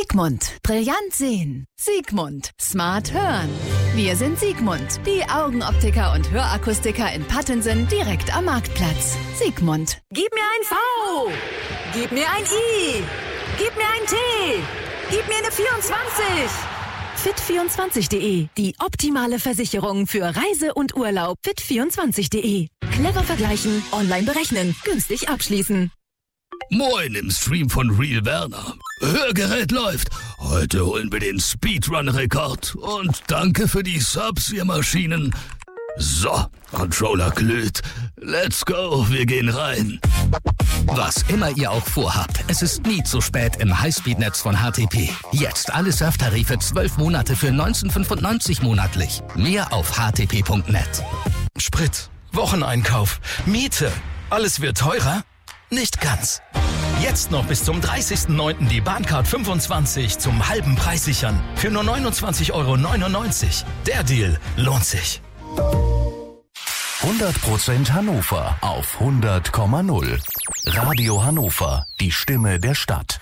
Sigmund. Brillant sehen. Sigmund. Smart hören. Wir sind Sigmund. Die Augenoptiker und Hörakustiker in Pattensen direkt am Marktplatz. Sigmund. Gib mir ein V. Gib mir ein I. Gib mir ein T. Gib mir eine 24. Fit24.de. Die optimale Versicherung für Reise und Urlaub. Fit24.de. Clever vergleichen, online berechnen, günstig abschließen. Moin im Stream von Real Werner. Hörgerät läuft. Heute holen wir den Speedrun-Rekord. Und danke für die Subs, ihr Maschinen. So, Controller glüht. Let's go, wir gehen rein. Was immer ihr auch vorhabt, es ist nie zu spät im Highspeed-Netz von HTP. Jetzt alle Surftarife 12 Monate für 19,95 monatlich. Mehr auf htp.net. Sprit, Wocheneinkauf, Miete. Alles wird teurer? Nicht ganz. Jetzt noch bis zum 30.09. die Bahncard 25 zum halben Preis sichern. Für nur 29,99 €. Der Deal lohnt sich. 100% Hannover auf 100,0. Radio Hannover, die Stimme der Stadt.